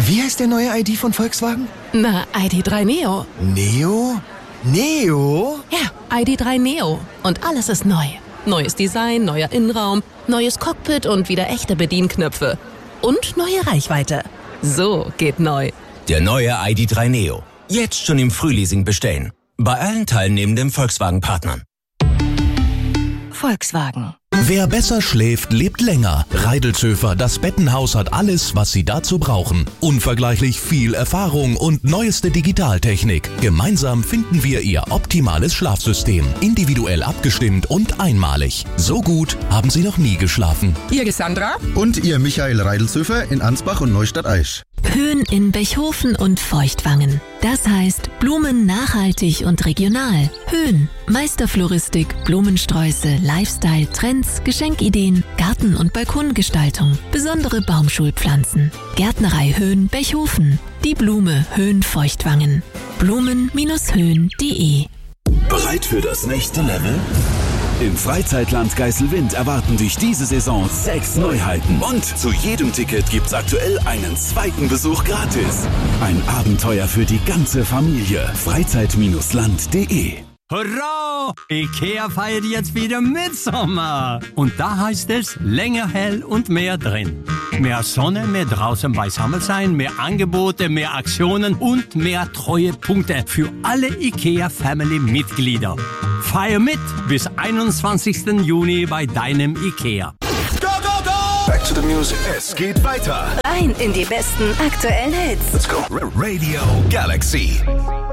Wie heißt der neue ID von Volkswagen? Na, ID.3 Neo. Neo? Neo? Ja, ID.3 Neo. Und alles ist neu. Neues Design, neuer Innenraum, neues Cockpit und wieder echte Bedienknöpfe. Und neue Reichweite. So geht neu. Der neue ID.3 Neo. Jetzt schon im Frühleasing bestellen. Bei allen teilnehmenden Volkswagen-Partnern. Volkswagen. Wer besser schläft, lebt länger. Reidelzöfer, das Bettenhaus hat alles, was Sie dazu brauchen. Unvergleichlich viel Erfahrung und neueste Digitaltechnik. Gemeinsam finden wir Ihr optimales Schlafsystem. Individuell abgestimmt und einmalig. So gut haben Sie noch nie geschlafen. Ihr Sandra? Und Ihr Michael Reidelzöfer in Ansbach und Neustadt-Aisch. Höhen in Bechhofen und Feuchtwangen. Das heißt Blumen nachhaltig und regional. Höhen, Meisterfloristik, Blumensträuße, Lifestyle, Trends, Geschenkideen, Garten- und Balkongestaltung, besondere Baumschulpflanzen. Gärtnerei Höhen Bechhofen. Die Blume Höhen Feuchtwangen. Blumen-höhen.de. Bereit für das nächste Level? Im Freizeitland Geiselwind erwarten dich diese Saison 6 Neuheiten. Und zu jedem Ticket gibt's aktuell einen zweiten Besuch gratis. Ein Abenteuer für die ganze Familie. Freizeit-land.de. Hurra! IKEA feiert jetzt wieder Mitsommer. Und da heißt es länger hell und mehr drin. Mehr Sonne, mehr draußen beisammen sein, mehr Angebote, mehr Aktionen und mehr Treuepunkte für alle IKEA-Family-Mitglieder. Feier mit bis 21. Juni bei deinem IKEA. Go, go, go! Back to the music. Es geht weiter. Rein in die besten aktuellen Hits. Let's go. Radio Galaxy.